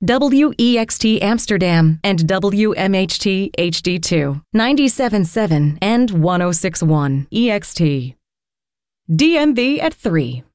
WEXT Amsterdam and WMHT HD2, 97.7 and 106.1 EXT. DMV at 3.